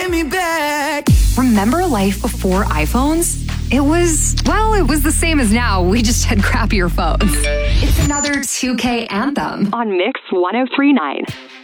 get me back. Remember life before iPhones? It was the same as now. We just had crappier phones. It's another 2K anthem on Mix 1039.